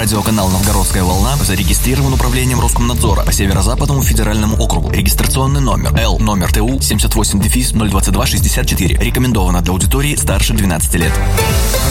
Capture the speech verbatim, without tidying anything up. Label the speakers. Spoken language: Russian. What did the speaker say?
Speaker 1: Радиоканал «Новгородская волна» зарегистрирован управлением Роскомнадзора по Северо-Западному федеральному округу. Регистрационный номер Л, номер ТУ семьдесят восемь ноль двадцать два шестьдесят четыре. Рекомендовано для аудитории старше двенадцати лет.